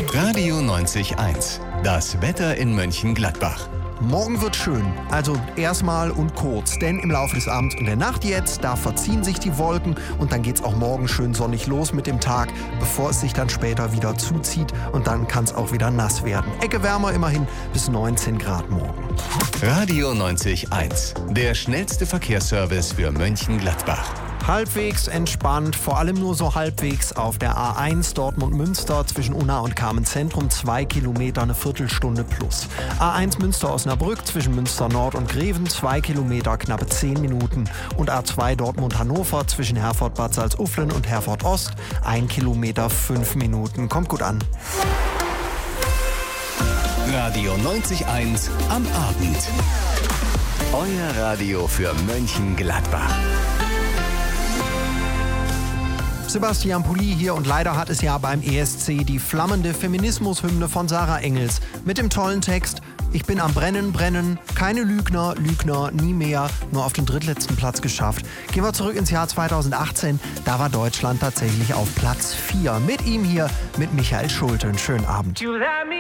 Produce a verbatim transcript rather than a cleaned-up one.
Radio neunzig Komma eins. Das Wetter in Mönchengladbach. Morgen wird schön, also erstmal und kurz, denn im Laufe des Abends und der Nacht jetzt, da verziehen sich die Wolken und dann geht's auch morgen schön sonnig los mit dem Tag, bevor es sich dann später wieder zuzieht und dann kann es auch wieder nass werden. Ecke wärmer immerhin bis neunzehn Grad morgen. Radio neunzig Komma eins. Der schnellste Verkehrsservice für Mönchengladbach. Halbwegs entspannt, vor allem nur so halbwegs auf der A eins Dortmund-Münster zwischen Unna und Kamenz-Zentrum, zwei Kilometer, eine Viertelstunde plus. A eins Münster-Osnabrück zwischen Münster Nord und Greven, zwei Kilometer, knappe zehn Minuten. Und A zwei Dortmund-Hannover zwischen Herford-Bad Salzuflen und Herford-Ost, ein Kilometer, fünf Minuten. Kommt gut an. Radio neunzig Komma eins am Abend. Euer Radio für Mönchengladbach. Sebastian Pulli hier und leider hat es ja beim E S C die flammende Feminismus-Hymne von Sarah Engels mit dem tollen Text: Ich bin am Brennen, Brennen, keine Lügner, Lügner, nie mehr, nur auf den drittletzten Platz geschafft. Gehen wir zurück ins Jahr zweitausendachtzehn, da war Deutschland tatsächlich auf Platz vier. Mit ihm hier, mit Michael Schulte. Einen schönen Abend.